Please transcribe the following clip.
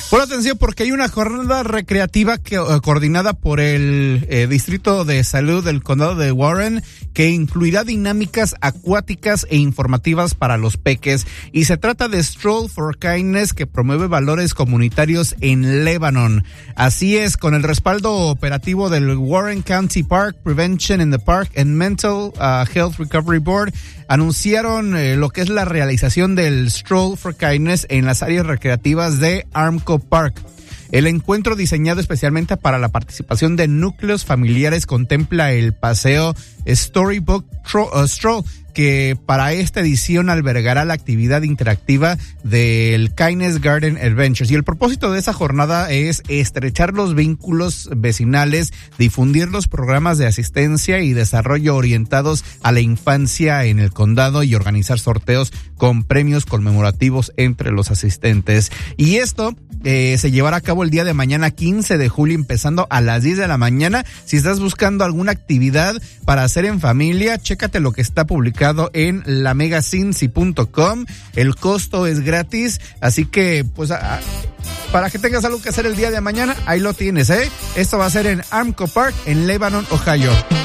Pon atención porque hay una jornada recreativa coordinada por el Distrito de Salud del Condado de Warren que incluirá dinámicas acuáticas e informativas para los peques, y se trata de Stroll for Kindness, que promueve valores comunitarios en Lebanon. Así es, con el respaldo operativo del Warren County Park Prevention in the Park and Mental Health Recovery Board, anunciaron lo que es la realización del Stroll for Kindness en las áreas recreativas de Armco Park. El encuentro, diseñado especialmente para la participación de núcleos familiares, contempla el paseo Storybook Stroll, que para esta edición albergará la actividad interactiva del Kindness Garden Adventures. Y el propósito de esa jornada es estrechar los vínculos vecinales, difundir los programas de asistencia y desarrollo orientados a la infancia en el condado y organizar sorteos con premios conmemorativos entre los asistentes. Y esto se llevará a cabo el día de mañana, 15 de julio, empezando a las 10 de la mañana. Si estás buscando alguna actividad para hacer en familia, chécate lo que está publicado en lamegacincy.com. El costo es gratis, así que pues para que tengas algo que hacer el día de mañana, ahí lo tienes, Esto va a ser en Armco Park, en Lebanon, Ohio.